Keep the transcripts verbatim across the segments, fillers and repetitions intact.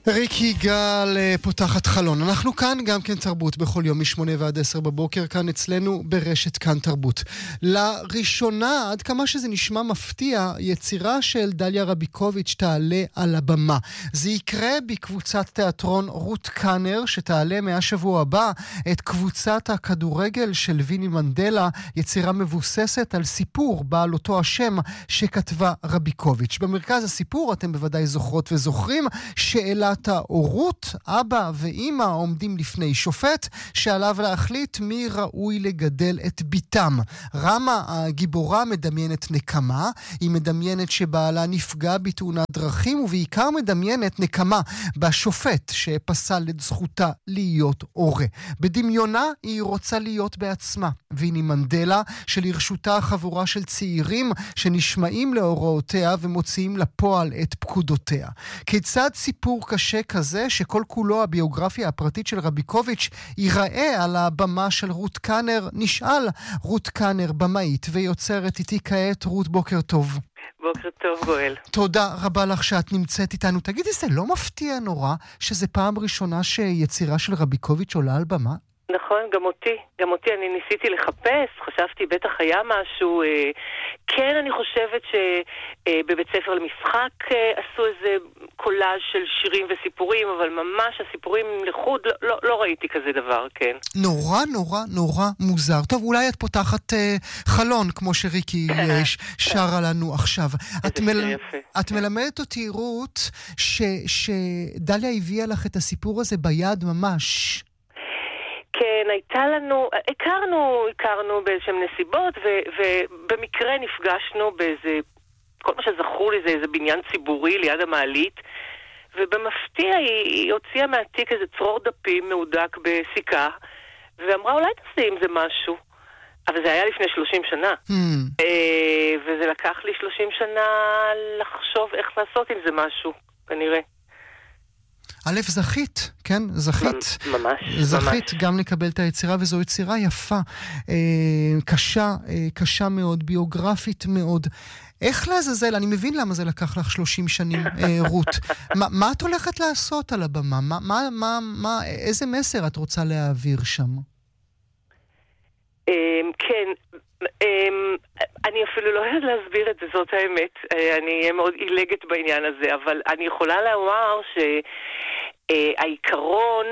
ריקי יגאל פותחת חלון. אנחנו כאן גם כן תרבות בכל יום משמונה ועד עשר בבוקר, כאן אצלנו ברשת כאן תרבות. לראשונה, עד כמה שזה נשמע מפתיע, יצירה של דליה רביקוביץ' תעלה על הבמה. זה יקרה בקבוצת תיאטרון רות קאנר, שתעלה מהשבוע הבא את קבוצת הכדורגל של ויני מנדלה, יצירה מבוססת על סיפור בעל אותו השם שכתבה רביקוביץ'. במרכז הסיפור, אתם בוודאי זוכרות וזוכרים, שאלת ההורות, אבא ואמא עומדים לפני שופט שעליו להחליט מי ראוי לגדל את ביתם. רמה הגיבורה מדמיינת נקמה, היא מדמיינת שבעלה נפגע בתאונת דרכים, ובעיקר מדמיינת נקמה בשופט שפסל את זכותה להיות הורה. בדמיונה היא רוצה להיות בעצמה. ויני מנדלה שלרשותה חבורה של צעירים שנשמעים להוראותיה ומוציאים לפועל את פקודותיה. כיצד סיפור קשה כזה שכל כולו הביוגרפיה הפרטית של רביקוביץ' ייראה על הבמה של רות קאנר? נשאל. רות קאנר, במאית ויוצרת, איתי כעת. רות, בוקר טוב. בוקר טוב, גואל. תודה רבה לך שאת נמצאת איתנו. תגידי, זה לא מפתיע נורא שזה פעם ראשונה שיצירה של רביקוביץ' עולה על במה? נכון, גם אותי. גם אותי אני ניסיתי לחפש, חשבתי בטח היה משהו. אה, כן, אני חושבת שבבית ספר למשחק אה, עשו איזה קולאז' של שירים וסיפורים, אבל ממש הסיפורים לחוד, לא, לא, לא ראיתי כזה דבר, כן. נורא, נורא, נורא מוזר. טוב, אולי את פותחת אה, חלון, כמו שריקי אה, שרה לנו עכשיו. את, מל... את מלמדת אותי, רות, ש... שדליה הביאה לך את הסיפור הזה ביד ממש. כן, הייתה לנו, הכרנו, הכרנו באיזשהם נסיבות, ו- ובמקרה נפגשנו באיזה, כל מה שזכור לי זה איזה בניין ציבורי ליד המעלית, ובמפתיע היא, היא הוציאה מהתיק איזה צרור דפים מעודק בסיכה, ואמרה אולי תעשי עם זה משהו. אבל זה היה לפני שלושים שנה. Hmm. וזה לקח לי שלושים שנה לחשוב איך לעשות עם זה משהו, כנראה. א', זכית, כן? זכית. ממש, זכית ממש. גם לקבל את היצירה, וזו יצירה יפה, אה, קשה, אה, קשה מאוד, ביוגרפית מאוד. איך לעזאזל? אני מבין למה זה לקח לך שלושים שנים, אה, רות. מה, מה את הולכת לעשות על הבמה? מה, מה, מה, מה, איזה מסר את רוצה להעביר שם? כן, אני אפילו לא יודעת להסביר את זה, זאת האמת. אני אהיה מאוד אילגת בעניין הזה, אבל אני יכולה לומר שהעיקרון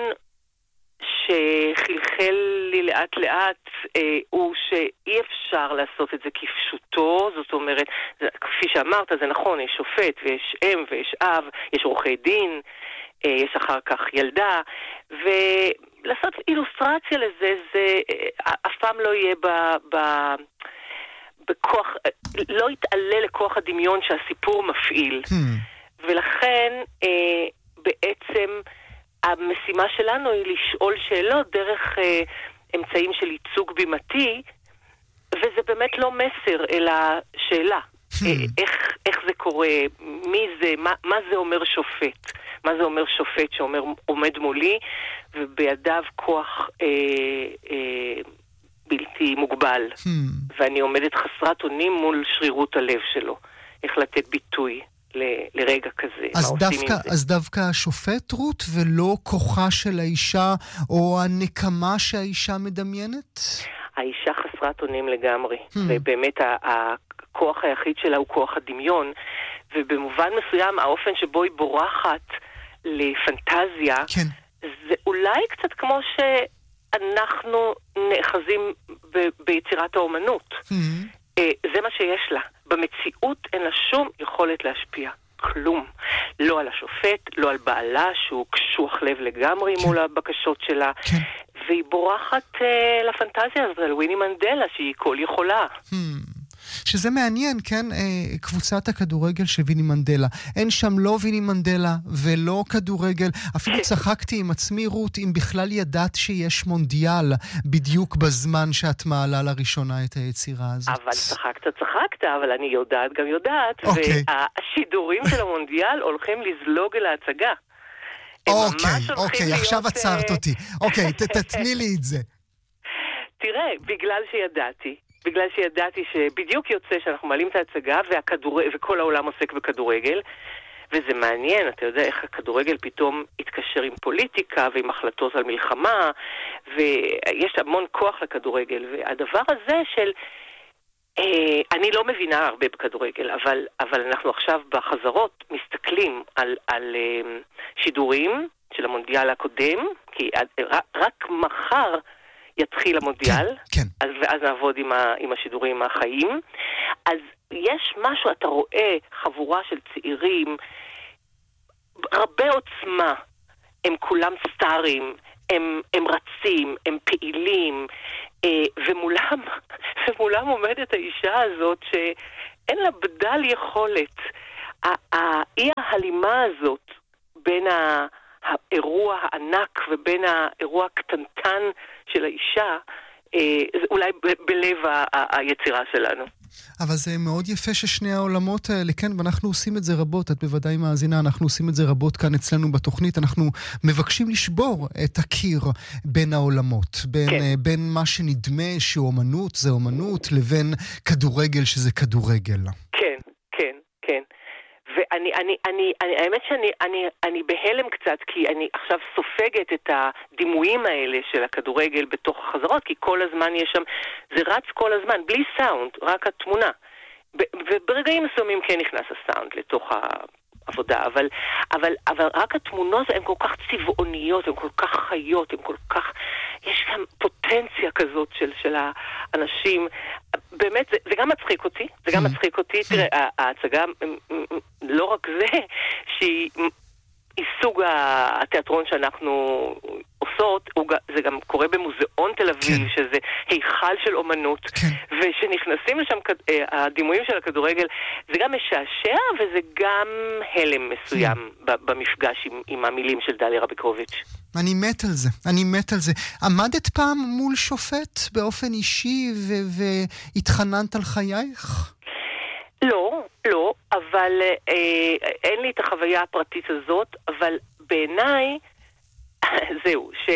שחלחל לי לאט לאט הוא שאי אפשר לעשות את זה כפשוטו. זאת אומרת, כפי שאמרת, זה נכון, יש שופט ויש אם ויש אב, יש עורכי דין, יש אחר כך ילדה, ולעשות אילוסטרציה לזה, זה אף פעם לא יהיה ב, ב, בכוח, לא יתעלה לכוח הדמיון שהסיפור מפעיל. Hmm. ולכן אה, בעצם המשימה שלנו היא לשאול שאלות דרך אה, אמצעים של ייצוג בימתי, וזה באמת לא מסר, אלא שאלה. Hmm. אה, איך, איך זה קורה, מי זה, מה, מה זה אומר שופט? מה זה אומר שופט שאומר עומד מולי ובידיו כוח אה, אה, בלתי מוגבל. Hmm. ואני עומדת חסרת אונים מול שרירות הלב שלו. איך לתת ביטוי ל, לרגע כזה. אז דווקא, אז דווקא השופט, רות, ולא כוחה של האישה או הנקמה שהאישה מדמיינת? האישה חסרת אונים לגמרי. Hmm. ובאמת הכוח היחיד שלה הוא כוח הדמיון. ובמובן מסוים האופן שבו היא בורחת לפנטזיה, כן. זה אולי קצת כמו שאנחנו נאחזים ב- ביצירת האומנות. Mm-hmm. זה מה שיש לה. במציאות אין לה שום יכולת להשפיע. כלום. לא על השופט, לא על בעלה, שהוא קשוח לב לגמרי כן. מול הבקשות שלה. כן. והיא בורחת uh, לפנטזיה הזאת על ויני מנדלה, שהיא כל יכולה. Hmm. שזה מעניין, כן? קבוצת הכדורגל של ויני מנדלה. אין שם לא ויני מנדלה ולא כדורגל. אפילו צחקתי עם עצמי, רות, אם בכלל ידעת שיש מונדיאל בדיוק בזמן שאת מעלה לראשונה את היצירה הזאת. אבל צחקת, צחקת, אבל אני יודעת גם יודעת. Okay. והשידורים של המונדיאל הולכים לזלוג אל ההצגה. אוקיי, אוקיי, עכשיו עצרת אותי. אוקיי, תתני לי את זה. תראה, בגלל שידעתי, בגלל שידעתי שבדיוק יוצא שאנחנו מעלים את ההצגה והכדור... וכל העולם עוסק בכדורגל, וזה מעניין, אתה יודע איך הכדורגל פתאום התקשר עם פוליטיקה ועם החלטות על מלחמה, ויש המון כוח לכדורגל, והדבר הזה של... אני לא מבינה הרבה בכדורגל, אבל, אבל אנחנו עכשיו בחזרות מסתכלים על, על שידורים של המונדיאל הקודם, כי רק מחר יתחיל המונדיאל, כן, כן. אז, ואז נעבוד עם, ה, עם השידורים החיים. אז יש משהו, אתה רואה חבורה של צעירים, הרבה עוצמה, הם כולם סטארים, הם, הם רצים, הם פעילים, ומולם, ומולם עומדת האישה הזאת שאין לה בדל יכולת. האי ההלימה הזאת בין האירוע הענק ובין האירוע הקטנטן של האישה, זה אולי בלב היצירה שלנו. אבל זה מאוד יפה ששני העולמות האלה, כן, ואנחנו עושים את זה רבות, את בוודאי מאזינה, אנחנו עושים את זה רבות כאן אצלנו בתוכנית, אנחנו מבקשים לשבור את הקיר בין העולמות, בין, כן. בין מה שנדמה שאומנות זה אומנות, לבין כדורגל שזה כדורגל. כן, כן, כן. ואני, אני, אני, אני, האמת שאני, אני, אני בהלם קצת, כי אני עכשיו סופגת את הדימויים האלה של הכדורגל בתוך החזרות, כי כל הזמן יש שם, זה רץ כל הזמן, בלי סאונד, רק התמונה. וברגעים מסוימים כן נכנס הסאונד לתוך העבודה, אבל, אבל, אבל רק התמונות הן כל כך צבעוניות, הן כל כך חיות, הן כל כך, יש גם פוטנציה כזאת של, של האנשים. באמת, זה, זה גם מצחיק אותי, זה גם מצחיק אותי. תראה, ההצגה, לא רק זה, שהיא סוג התיאטרון שאנחנו עושות, זה גם קורה במוזיאון תל אביב, שזה היכל של אומנות, ושנכנסים לשם הדימויים של הכדורגל, זה גם משעשע, וזה גם הלם מסוים במפגש עם, עם המילים של דליה רביקוביץ'. אני מת על זה, אני מת על זה. עמדת פעם מול שופט באופן אישי והתחננת על חייך? לא, לא, אבל אה, אין לי את החוויה הפרטית הזאת, אבל בעיניי, זהו, ש...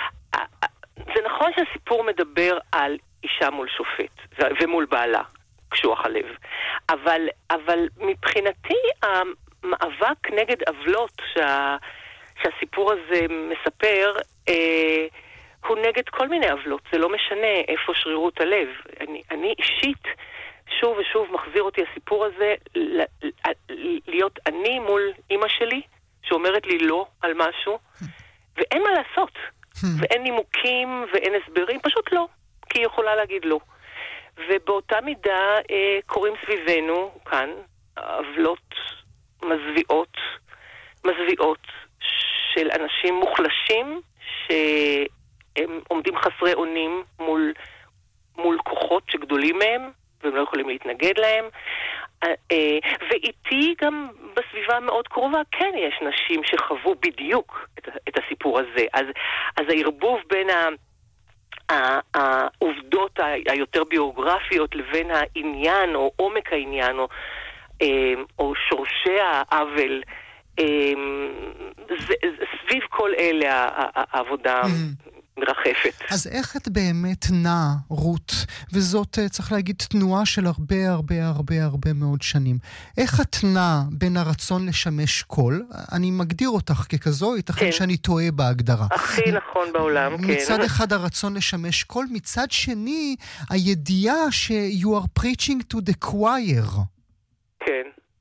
זה נכון שהסיפור מדבר על אישה מול שופט, ומול בעלה, קשוח הלב, אבל, אבל מבחינתי המאבק נגד עוולות שה... שהסיפור הזה מספר, אה, הוא נגד כל מיני עוולות, זה לא משנה איפה שרירות הלב. אני, אני אישית, שוב ושוב מחזיר אותי הסיפור הזה, להיות אני מול אמא שלי, שאומרת לי לא על משהו, ואין מה לעשות, ואין נימוקים ואין הסברים, פשוט לא, כי היא יכולה להגיד לא. ובאותה מידה אה, קוראים סביבנו כאן עוולות מזוויעות, מזוויעות של אנשים מוחלשים שהם עומדים חסרי אונים מול, מול כוחות שגדולים מהם והם לא יכולים להתנגד להם. ואיתי גם בסביבה מאוד קרובה כן יש נשים שחוו בדיוק את, את הסיפור הזה. אז, אז הערבוב בין ה... העובדות היותר ביוגרפיות לבין העניין או עומק העניין או, או שורשי העוול, סביב כל אלה העבודה מרחפת. אז איך את באמת נעה, רות, וזאת צריך להגיד תנועה של הרבה הרבה הרבה הרבה מאוד שנים, איך את נעה בין הרצון לשמש קול, אני מגדיר אותך ככזו, ייתכן שאני טועה בהגדרה. הכי נכון בעולם, כן. מצד אחד הרצון לשמש קול, מצד שני הידיעה ש- you are preaching to the choir. כן.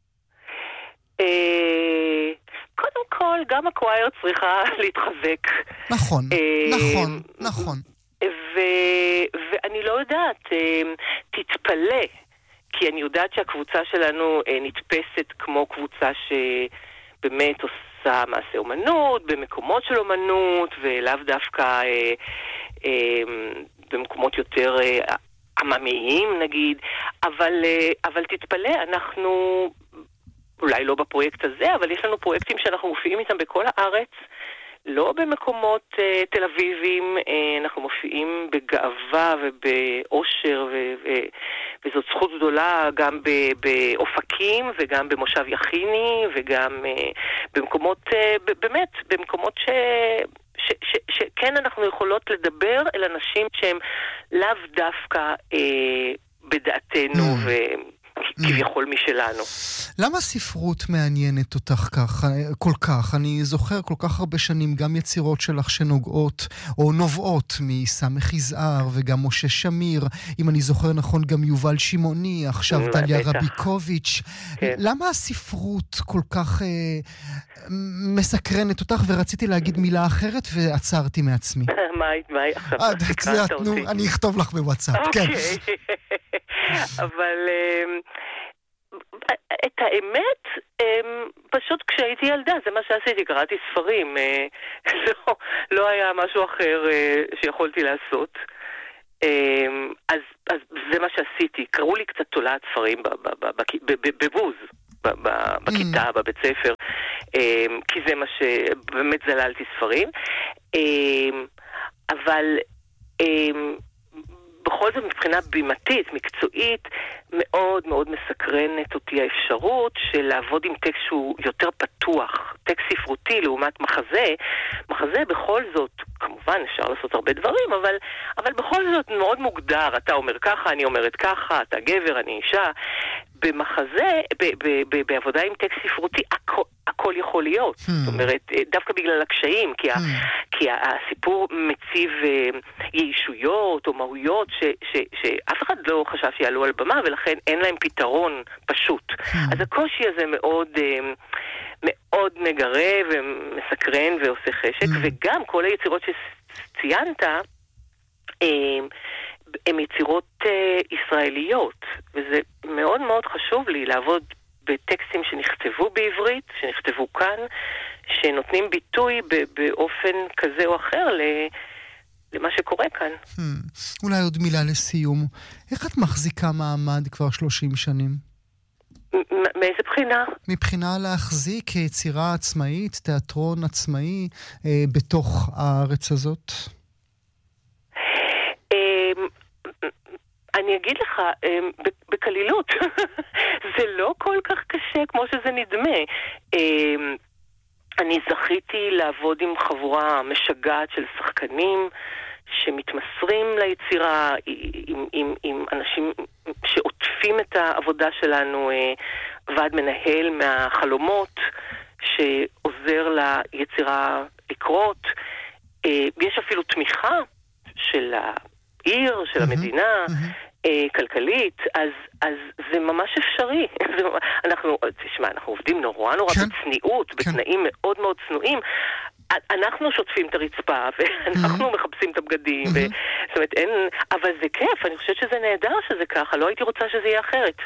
קודם כל, גם הקווייר צריכה להתחזק. נכון, נכון, נכון. ואני לא יודעת, תתפלא, כי אני יודעת שהקבוצה שלנו נתפסת כמו קבוצה שבאמת עושה מעשה אומנות, במקומות של אומנות, ולאו דווקא במקומות יותר עממיים נגיד, אבל, אבל תתפלא, אנחנו... אולי לא בפרויקט הזה, אבל יש לנו פרויקטים שאנחנו מופיעים איתם בכל הארץ, לא במקומות uh, תל אביבים, uh, אנחנו מופיעים בגאווה ובאושר, ו- ו- וזאת זכות גדולה גם באופקים וגם במושב יחיני, וגם uh, במקומות, uh, באמת, במקומות ש... ש- ש- שכן אנחנו יכולות לדבר אל אנשים שהם לאו דווקא uh, בדעתנו, ו... כביכול משלנו. למה ספרות מעניינת אותך כך, כל כך? אני זוכר כל כך הרבה שנים גם יצירות שלך שנוגעות או נובעות מסמך יזהר וגם משה שמיר, אם אני זוכר נכון גם יובל שמעוני, עכשיו דליה רביקוביץ'. כן. למה הספרות כל כך אה, מסקרנת אותך? ורציתי להגיד מילה אחרת ועצרתי מעצמי. מה היית? עכשיו סקרנת אותי. אני אכתוב לך בוואטסאפ, כן. אבל את האמת, פשוט כשהייתי ילדה, זה מה שעשיתי, קראתי ספרים, לא היה משהו אחר שיכולתי לעשות. אז זה מה שעשיתי, קראו לי קצת תולעת ספרים בבוז, בכיתה, בבית ספר, כי זה מה שבאמת זללתי ספרים. אבל בכל זאת מבחינה בימתית, מקצועית, מאוד מאוד מסקרנת אותי האפשרות של לעבוד עם טקסט שהוא יותר פתוח, טקסט ספרותי לעומת מחזה. מחזה בכל זאת, כמובן אפשר לעשות הרבה דברים, אבל, אבל בכל זאת מאוד מוגדר, אתה אומר ככה, אני אומרת ככה, אתה גבר, אני אישה. במחזה, ב, ב, ב, בעבודה עם טקסט ספרותי, הכל, הכל יכול להיות. Hmm. זאת אומרת, דווקא בגלל הקשיים, כי, hmm. ה, כי הסיפור מציב ישויות או מהויות ש, ש, שאף אחד לא חשב שיעלו על במה, ולכן אין להם פתרון פשוט. Hmm. אז הקושי הזה מאוד, מאוד מגרה ומסקרן ועושה חשק, hmm. וגם כל היצירות שציינת, הן יצירות uh, ישראליות, וזה מאוד מאוד חשוב לי לעבוד בטקסטים שנכתבו בעברית, שנכתבו כאן, שנותנים ביטוי ב- באופן כזה או אחר ל- למה שקורה כאן. Hmm. אולי עוד מילה לסיום. איך את מחזיקה מעמד כבר שלושים שנים? מ- מאיזה בחינה? מבחינה להחזיק יצירה עצמאית, תיאטרון עצמאי, אה, בתוך הארץ הזאת? אני אגיד לך, בקלילות, זה לא כל כך קשה כמו שזה נדמה. אני זכיתי לעבוד עם חבורה משגעת של שחקנים שמתמסרים ליצירה, עם, עם, עם אנשים שעוטפים את העבודה שלנו, ועד מנהל מהחלומות שעוזר ליצירה לקרות. יש אפילו תמיכה של העיר, של המדינה, כלכלית, אז, אז זה ממש אפשרי. אנחנו, תשמע, אנחנו עובדים נורא נורא בצניעות, בתנאים מאוד מאוד צנועים. אנחנו שוטפים את הרצפה, ואנחנו מחפשים את הבגדים, זאת אומרת, אין, אבל זה כיף, אני חושבת שזה נהדר שזה ככה, לא הייתי רוצה שזה יהיה אחרת.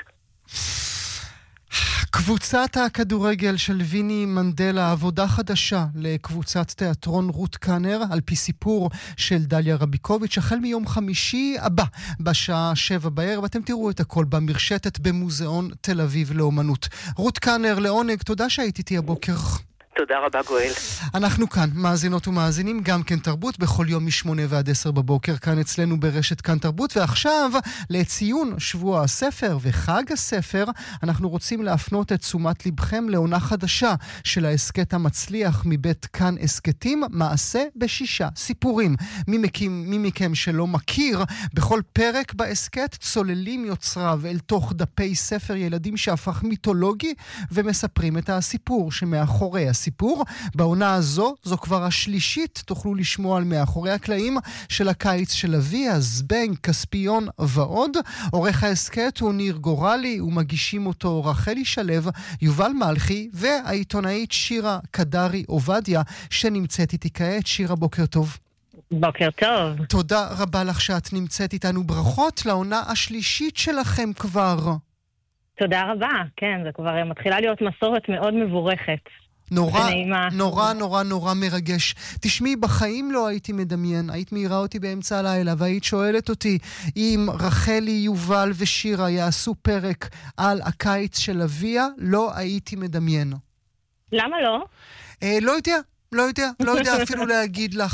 קבוצת הכדורגל של ויני מנדלה, עבודה חדשה לקבוצת תיאטרון רות קאנר, על פי סיפור של דליה רביקוביץ', החל מיום חמישי הבא, בשעה שבע בערב, ואתם תראו את הכל במרשתת במוזיאון תל אביב לאומנות. רות קאנר, לעונג, תודה שהיית איתי הבוקר. תודה רבה גואל. אנחנו כאן, מאזינות ומאזינים, גם כן תרבות, בכל יום משמונה ועד עשר בבוקר, כאן אצלנו ברשת כאן תרבות, ועכשיו לציון שבוע הספר וחג הספר, אנחנו רוצים להפנות את תשומת לבכם לעונה חדשה של העסקת המצליח מבית כאן עסקתים, מעשה בשישה סיפורים. מי מכם, מי מכם שלא מכיר, בכל פרק בעסקת צוללים יוצריו אל תוך דפי ספר ילדים שהפך מיתולוגי, ומספרים את הסיפור שמאחורי הסיפור. סיפור. בעונה הזו, זו כבר השלישית, תוכלו לשמוע על מאחורי הקלעים של הקיץ של אביה, זבנג, כספיון ועוד. עורך העסקת הוא ניר גורלי, ומגישים אותו רחלי שלב, יובל מלכי, והעיתונאית שירה קדרי עובדיה, שנמצאת איתי כעת. שירה, בוקר טוב. בוקר טוב. תודה רבה לך שאת נמצאת איתנו. ברכות לעונה השלישית שלכם כבר. תודה רבה, כן, זה כבר מתחילה להיות מסורת מאוד מבורכת. נורא, נורא, נורא, נורא מרגש. תשמעי, בחיים לא הייתי מדמיין. היית מהירה אותי באמצע הלילה, והיית שואלת אותי אם רחלי, יובל ושירה יעשו פרק על הקיץ של אביה, לא הייתי מדמיין. למה לא? אה, לא יודע, לא יודע, לא יודע אפילו להגיד לך.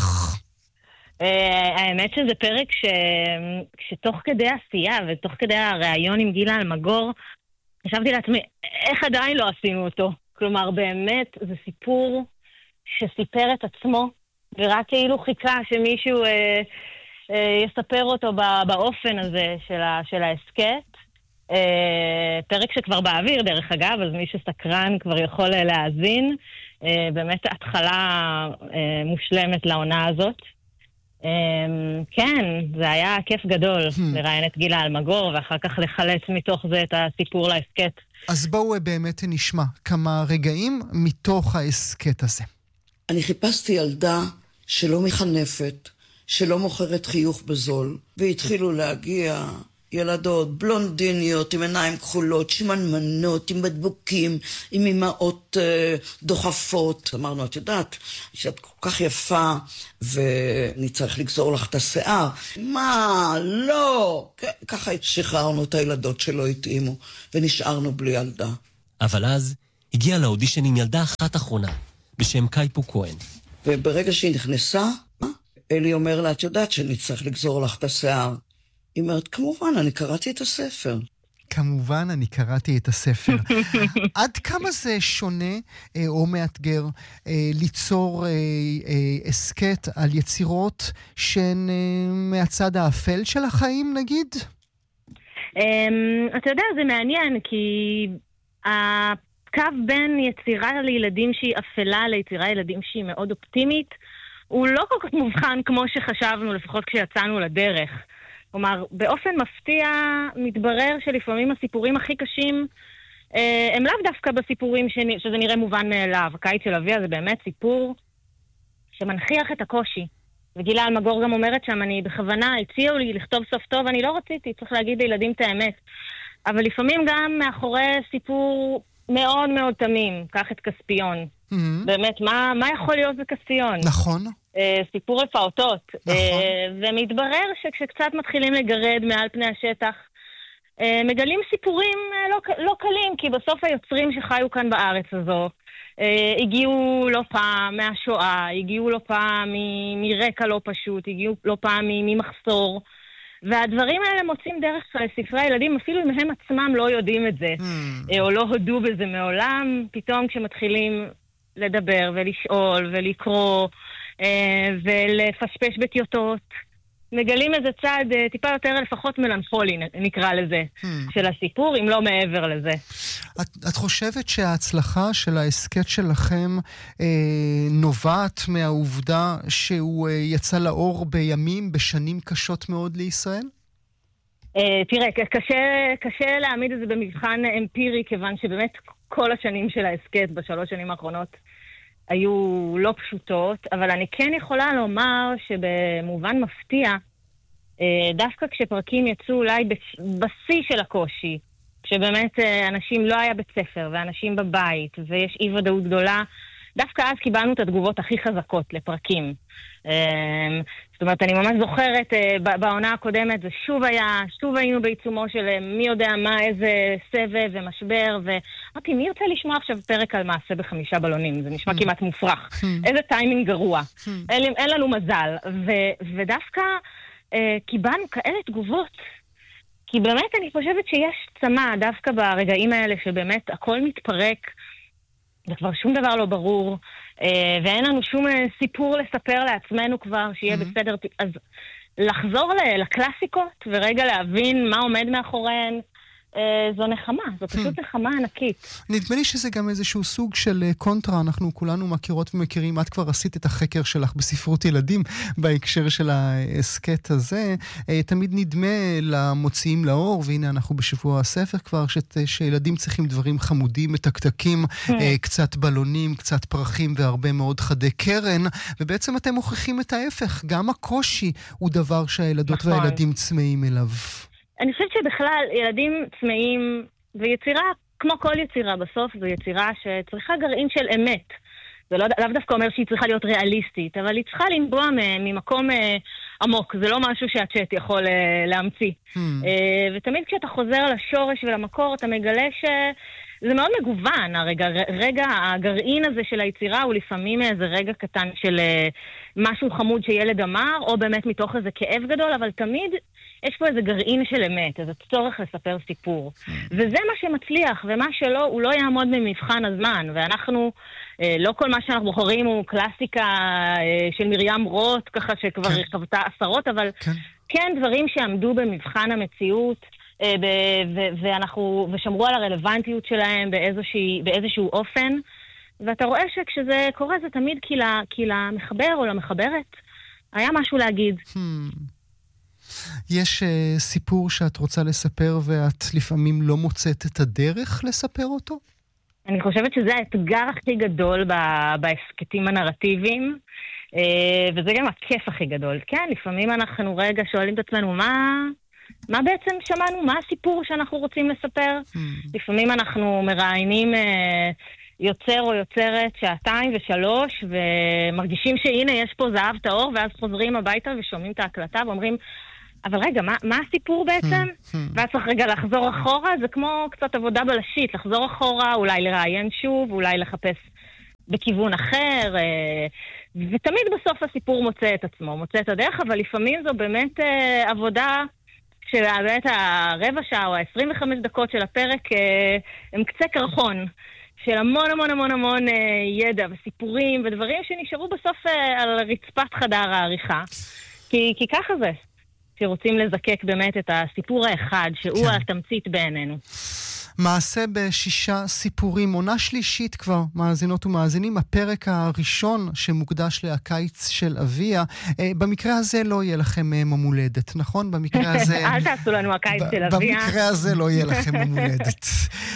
האמת שזה פרק ש... שתוך כדי עשייה ותוך כדי הרעיון עם גילה אלמגור, חשבתי לעצמי, איך עדיין לא עשינו אותו? כלומר, באמת, זה סיפור שסיפר את עצמו, ורק כאילו חיכה שמישהו אה, אה, יספר אותו באופן הזה של, ה, של העסקת. פרק שכבר באוויר, דרך אגב, אז מי שסקרן כבר יכול להאזין. באמת התחלה מושלמת לעונה הזאת. כן, זה היה כיף גדול לראיין את גילה אלמגור, ואחר כך לחלץ מתוך זה את הסיפור להסקט. אז בואו באמת נשמע כמה רגעים מתוך ההסקט הזה. אני חיפשתי ילדה שלא מחנפת, שלא מוכרת חיוך בזול, והתחילו להגיע ילדות בלונדיניות עם עיניים כחולות, שמנמנות, עם בדבוקים, עם אמאות אה, דוחפות. אמרנו, את יודעת, שאת כל כך יפה, ואני צריך לגזור לך את השיער. מה? לא! ככה שחררנו את הילדות שלא התאימו, ונשארנו בלי ילדה. אבל אז הגיעה לאודישנים ילדה אחת אחרונה, בשם קייפו כהן. וברגע שהיא נכנסה, אלי אומר לה, את יודעת שאני צריך לגזור לך את השיער. היא אומרת, כמובן, אני קראתי את הספר. כמובן, אני קראתי את הספר. עד כמה זה שונה או מאתגר ליצור הסקט על יצירות שהן מהצד האפל של החיים, נגיד? אתה יודע, זה מעניין, כי הקו בין יצירה לילדים שהיא אפלה ליצירה לילדים שהיא מאוד אופטימית, הוא לא כל כך מובחן כמו שחשבנו, לפחות כשיצאנו לדרך. כלומר, באופן מפתיע מתברר שלפעמים הסיפורים הכי קשים אה, הם לאו דווקא בסיפורים שנ... שזה נראה מובן מאליו. הקיץ של אביה זה באמת סיפור שמנחיח את הקושי. וגילה אלמגור גם אומרת שם, אני בכוונה, הציעו לי לכתוב סוף טוב, אני לא רציתי, צריך להגיד לילדים את האמת. אבל לפעמים גם מאחורי סיפור מאוד מאוד תמים, קח את כספיון. Mm-hmm. באמת, מה, מה יכול להיות בכספיון? נכון. סיפור לפעוטות. נכון. ומתברר שכשקצת מתחילים לגרד מעל פני השטח, מגלים סיפורים לא, לא קלים, כי בסוף היוצרים שחיו כאן בארץ הזו, הגיעו לא פעם מהשואה, הגיעו לא פעם מ- מרקע לא פשוט, הגיעו לא פעם מ- ממחסור, והדברים האלה מוצאים דרך ספרי הילדים, אפילו אם הם עצמם לא יודעים את זה, mm. או לא הודו בזה מעולם, פתאום כשמתחילים לדבר ולשאול ולקרוא, ולפשפש בטיוטות, מגלים איזה צעד טיפה יותר לפחות מלנכולי, נקרא לזה, hmm. של הסיפור, אם לא מעבר לזה. את, את חושבת שההצלחה של ההסקט שלכם אה, נובעת מהעובדה שהוא אה, יצא לאור בימים, בשנים קשות מאוד לישראל? אה, תראה, קשה, קשה להעמיד את זה במבחן אמפירי, כיוון שבאמת כל השנים של ההסקט בשלוש שנים האחרונות היו לא פשוטות, אבל אני כן יכולה לומר שבמובן מפתיע, דווקא כשפרקים יצאו אולי בשיא של הקושי, כשבאמת אנשים לא היה בית ספר, ואנשים בבית, ויש אי ודאות גדולה, דווקא אז קיבלנו את התגובות הכי חזקות לפרקים. זאת אומרת, אני ממש זוכרת, בעונה הקודמת זה שוב היה, שוב היינו בעיצומו של מי יודע מה, איזה סבב ומשבר, ואמרתי, מי ירצה לשמוע עכשיו פרק על מעשה בחמישה בלונים? זה נשמע כמעט מופרך. איזה טיימינג גרוע. אין, אין לנו מזל. ו, ודווקא קיבלנו כאלה תגובות, כי באמת אני חושבת שיש צמא דווקא ברגעים האלה שבאמת הכל מתפרק, וכבר שום דבר לא ברור, ואין לנו שום סיפור לספר לעצמנו כבר שיהיה בסדר. אז לחזור לקלאסיקות ורגע להבין מה עומד מאחוריהן, זו נחמה, זו פשוט נחמה ענקית. נדמה לי שזה גם איזשהו סוג של קונטרה, אנחנו כולנו מכירות ומכירים, את כבר עשית את החקר שלך בספרות ילדים בהקשר של הסקט הזה, תמיד נדמה למוציאים לאור, והנה אנחנו בשבוע הספר כבר, שילדים צריכים דברים חמודים, מתקתקים, קצת בלונים, קצת פרחים והרבה מאוד חדי קרן, ובעצם אתם מוכיחים את ההפך, גם הקושי הוא דבר שהילדות והילדים צמאים אליו. אני חושבת שבכלל ילדים צמאים, ויצירה, כמו כל יצירה בסוף, זו יצירה שצריכה גרעין של אמת. זה לא, לאו דווקא אומר שהיא צריכה להיות ריאליסטית, אבל היא צריכה לנבוע ממקום אה, עמוק. זה לא משהו שהצ'אט יכול אה, להמציא. Hmm. אה, ותמיד כשאתה חוזר לשורש ולמקור, אתה מגלה שזה מאוד מגוון. הרגע, רגע, הגרעין הזה של היצירה הוא לפעמים איזה רגע קטן של אה, משהו חמוד שילד אמר, או באמת מתוך איזה כאב גדול, אבל תמיד יש פה איזה גרעין של אמת, איזה צורך לספר סיפור. וזה מה שמצליח, ומה שלא, הוא לא יעמוד במבחן הזמן. ואנחנו, אה, לא כל מה שאנחנו בוחרים הוא קלאסיקה אה, של מרים רוט, ככה שכבר כן. חוותה עשרות, אבל כן. כן דברים שעמדו במבחן המציאות, ואנחנו, ושמרו על הרלוונטיות שלהם באיזושהי, באיזשהו אופן. ואתה רואה שכשזה קורה זה תמיד כי, לה, כי למחבר או למחברת היה משהו להגיד. Hmm. יש uh, סיפור שאת רוצה לספר ואת לפעמים לא מוצאת את הדרך לספר אותו? אני חושבת שזה האתגר הכי גדול בהסקטים הנרטיביים, וזה גם הכיף הכי גדול. כן, לפעמים אנחנו רגע שואלים את עצמנו, מה, מה בעצם שמענו? מה הסיפור שאנחנו רוצים לספר? Hmm. לפעמים אנחנו מראיינים יוצר או יוצרת שעתיים ושלוש, ומרגישים שהנה יש פה זהב טהור, ואז חוזרים הביתה ושומעים את ההקלטה ואומרים, אבל רגע, מה, מה הסיפור בעצם? ואז צריך רגע לחזור אחורה, זה כמו קצת עבודה בלשית, לחזור אחורה, אולי לראיין שוב, אולי לחפש בכיוון אחר, ותמיד בסוף הסיפור מוצא את עצמו, מוצא את הדרך, אבל לפעמים זו באמת עבודה שבאמת הרבע שעה או ה-עשרים וחמש דקות של הפרק הם קצה קרחון, של המון המון המון המון ידע וסיפורים ודברים שנשארו בסוף על רצפת חדר העריכה. כי, כי ככה זה. שרוצים לזקק באמת את הסיפור האחד, שהוא כן. התמצית בעינינו. מעשה בשישה סיפורים, עונה שלישית כבר, מאזינות ומאזינים, הפרק הראשון שמוקדש להקיץ של אביה. במקרה הזה לא יהיה לכם ממולדת, נכון? במקרה הזה... אל תעשו לנו הקיץ של אביה. במקרה הזה לא יהיה לכם ממולדת.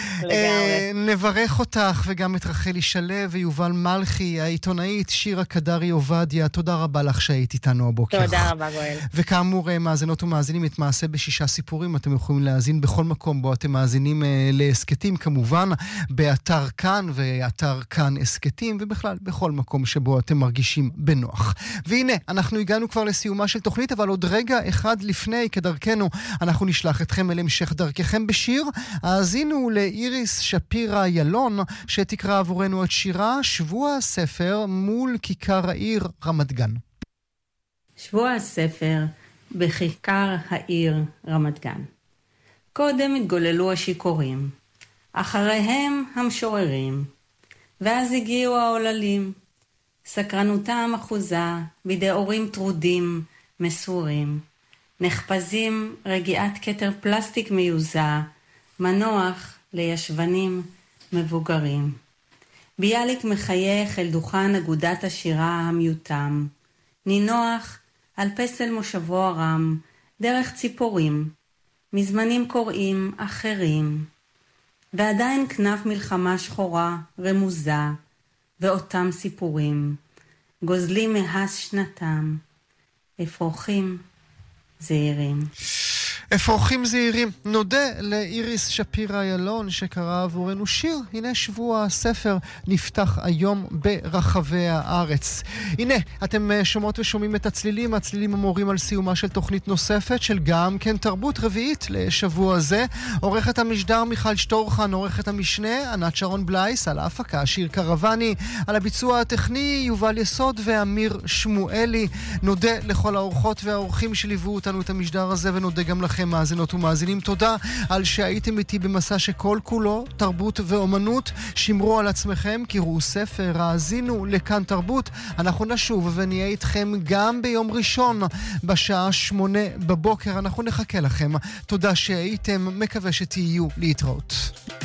נברך אותך וגם את רחלי שלו ויובל מלכי, העיתונאית שירה קדרי עובדיה, תודה רבה לך שהיית איתנו הבוקר. תודה רבה גואל. וכאמור, מאזינות ומאזינים, את מעשה בשישה סיפורים, אתם יכולים להאזין בכל מקום בו אתם מאזינים להסקטים, כמובן באתר כאן ואתר כאן הסקטים, ובכלל בכל מקום שבו אתם מרגישים בנוח. והנה, אנחנו הגענו כבר לסיומה של תוכנית, אבל עוד רגע אחד לפני, כדרכנו, אנחנו נשלח אתכם אל המשך דרככם בשיר. האזינו לאיריס שפירא ילון, שתקרא עבורנו את שירה שבוע הספר מול כיכר העיר רמת גן. שבוע הספר בכיכר העיר רמת גן. קודם התגוללו השיכורים, אחריהם המשוררים, ואז הגיעו העוללים. סקרנותם אחוזה בידי הורים טרודים, מסורים. נחפזים רגיעת כתר פלסטיק מיוזה, מנוח לישבנים מבוגרים. ביאליק מחייך אל דוכן אגודת השירה המיותם. נינוח על פסל מושבו הרם, דרך ציפורים. מזמנים קוראים אחרים, ועדיין כנף מלחמה שחורה רמוזה, ואותם סיפורים, גוזלים מהס שנתם, אפרוחים זהירים. אפרוחים זהירים. נודה לאיריס שפירא ילון שקרא עבורנו שיר. הנה שבוע הספר נפתח היום ברחבי הארץ. הנה, אתם שומעות ושומעים את הצלילים, הצלילים המורים על סיומה של תוכנית נוספת של גם כן תרבות רביעית לשבוע הזה. עורכת המשדר מיכל שטורחן, עורכת המשנה ענת שרון בלייס, על ההפקה שיר קרבני, על הביצוע הטכני יובל יסוד ואמיר שמואלי. נודה לכל האורחות והאורחים שליוו אותנו את המשדר הזה, ונודה גם לכם מאזינות ומאזינים. תודה על שהייתם איתי במסע שכל כולו תרבות ואומנות. שמרו על עצמכם, קראו ספר, האזינו לכאן תרבות. אנחנו נשוב ונהיה איתכם גם ביום ראשון בשעה שמונה בבוקר. אנחנו נחכה לכם. תודה שהייתם, מקווה שתהיו. להתראות.